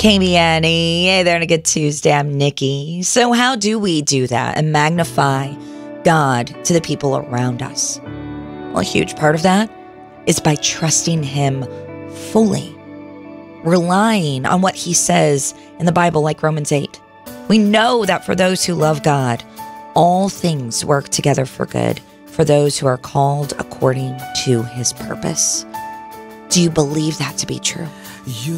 KBNE. Hey there, on a good Tuesday. I'm Nikki. So how do we do that and magnify God to the people around us? Well, a huge part of that is by trusting Him fully, relying on what He says in the Bible, like Romans 8. We know that for those who love God, all things work together for good, for those who are called according to His purpose. Do you believe that to be true?